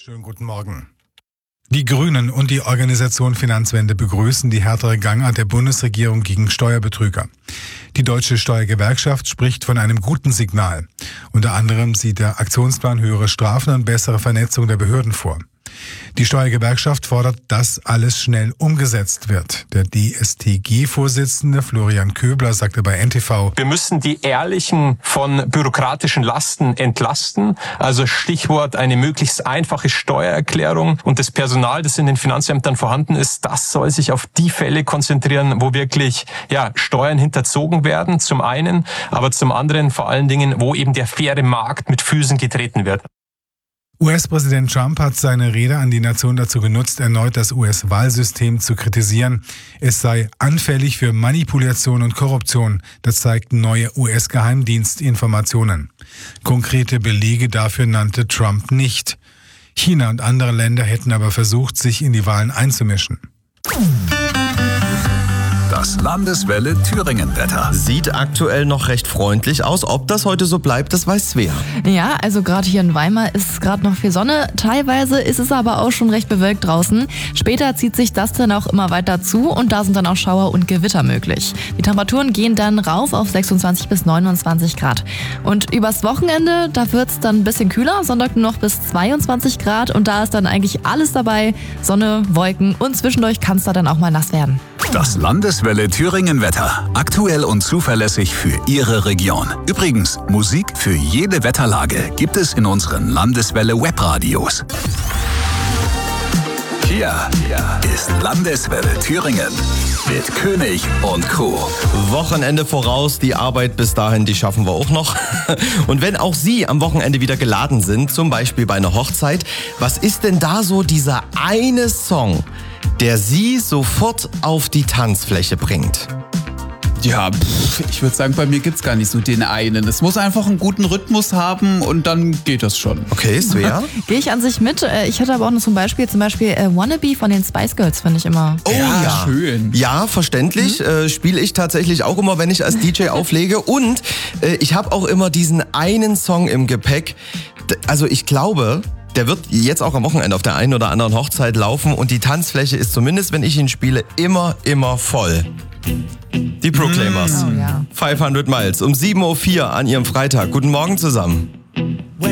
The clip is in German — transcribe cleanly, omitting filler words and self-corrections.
Schönen guten Morgen. Die Grünen und die Organisation Finanzwende begrüßen die härtere Gangart der Bundesregierung gegen Steuerbetrüger. Die Deutsche Steuergewerkschaft spricht von einem guten Signal. Unter anderem sieht der Aktionsplan höhere Strafen und bessere Vernetzung der Behörden vor. Die Steuergewerkschaft fordert, dass alles schnell umgesetzt wird. Der DSTG-Vorsitzende Florian Köbler sagte bei NTV: Wir müssen die Ehrlichen von bürokratischen Lasten entlasten. Also Stichwort eine möglichst einfache Steuererklärung. Und das Personal, das in den Finanzämtern vorhanden ist, das soll sich auf die Fälle konzentrieren, wo wirklich Steuern hinterzogen werden, zum einen, aber zum anderen vor allen Dingen, wo eben der faire Markt mit Füßen getreten wird. US-Präsident Trump hat seine Rede an die Nation dazu genutzt, erneut das US-Wahlsystem zu kritisieren. Es sei anfällig für Manipulation und Korruption. Das zeigten neue US-Geheimdienstinformationen. Konkrete Belege dafür nannte Trump nicht. China und andere Länder hätten aber versucht, sich in die Wahlen einzumischen. Das Landeswelle Thüringen-Wetter. Sieht aktuell noch recht freundlich aus. Ob das heute so bleibt, das weiß Svea. Ja, also gerade hier in Weimar ist gerade noch viel Sonne. Teilweise ist es aber auch schon recht bewölkt draußen. Später zieht sich das dann auch immer weiter zu und da sind dann auch Schauer und Gewitter möglich. Die Temperaturen gehen dann rauf auf 26 bis 29 Grad. Und übers Wochenende, da wird es dann ein bisschen kühler. Sonntag nur noch bis 22 Grad und da ist dann eigentlich alles dabei. Sonne, Wolken und zwischendurch kann es da dann auch mal nass werden. Das Landeswelle Thüringen-Wetter. Aktuell und zuverlässig für Ihre Region. Übrigens, Musik für jede Wetterlage gibt es in unseren Landeswelle Webradios. Hier ist Landeswelle Thüringen mit König und Co. Wochenende voraus, die Arbeit bis dahin, die schaffen wir auch noch. Und wenn auch Sie am Wochenende wieder geladen sind, zum Beispiel bei einer Hochzeit, was ist denn da so dieser eine Song, der Sie sofort auf die Tanzfläche bringt? Ja, ich würde sagen, bei mir gibt's gar nicht so den einen. Es muss einfach einen guten Rhythmus haben und dann geht das schon. Okay, Svea? Gehe ich an sich mit. Ich hatte aber auch noch zum Beispiel Wannabe von den Spice Girls, finde ich immer. Oh ja, schön. Ja, verständlich. Spiele ich tatsächlich auch immer, wenn ich als DJ auflege. Und ich habe auch immer diesen einen Song im Gepäck. Also ich glaube, der wird jetzt auch am Wochenende auf der einen oder anderen Hochzeit laufen und die Tanzfläche ist zumindest, wenn ich ihn spiele, immer voll. Die Proclaimers. 500 Miles um 7.04 Uhr an ihrem Freitag. Guten Morgen zusammen.